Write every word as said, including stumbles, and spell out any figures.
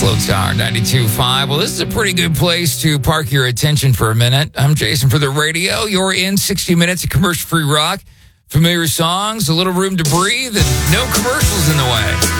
Float Tower ninety-two point five. Well, this is a pretty good place to park your attention for a minute. I'm Jason for the radio. You're in sixty minutes of commercial-free rock, familiar songs, a little room to breathe, and no commercials in the way.